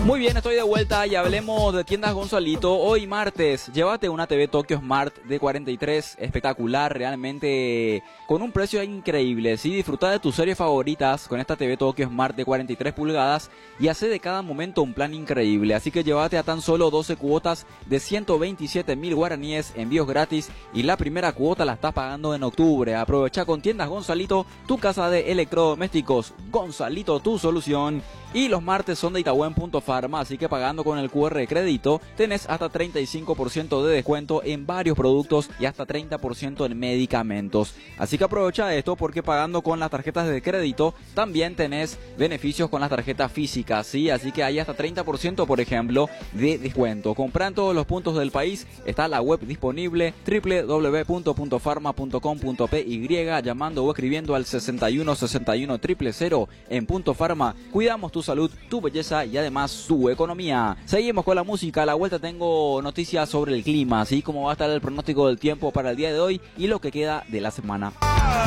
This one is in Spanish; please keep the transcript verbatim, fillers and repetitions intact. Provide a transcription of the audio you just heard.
Muy bien, estoy de vuelta y hablemos de tiendas Gonzalito. Hoy martes, llévate una T V Tokyo Smart de cuarenta y tres, espectacular, realmente con un precio increíble. Sí, disfruta de tus series favoritas con esta T V Tokyo Smart de cuarenta y tres pulgadas y hace de cada momento un plan increíble. Así que llévate a tan solo doce cuotas de ciento veintisiete mil guaraníes, envíos gratis y la primera cuota la estás pagando en octubre. Aprovecha con tiendas Gonzalito, tu casa de electrodomésticos. Gonzalito, tu solución. Y los martes son de Itaúen.Farma, así que pagando con el cu erre de crédito tenés hasta treinta y cinco por ciento de descuento en varios productos y hasta treinta por ciento en medicamentos. Así que aprovecha esto porque pagando con las tarjetas de crédito también tenés beneficios con las tarjetas físicas, ¿sí? Así que hay hasta treinta por ciento, por ejemplo, de descuento. Compra en todos los puntos del país, está la web disponible doble u doble u doble u punto farma punto com punto pe y, llamando o escribiendo al sesenta y uno sesenta y uno cero cero cero en Punto Farma. Cuidamos tu salud, tu belleza y además tu economía. Seguimos con la música. A la vuelta tengo noticias sobre el clima, así como va a estar el pronóstico del tiempo para el día de hoy y lo que queda de la semana.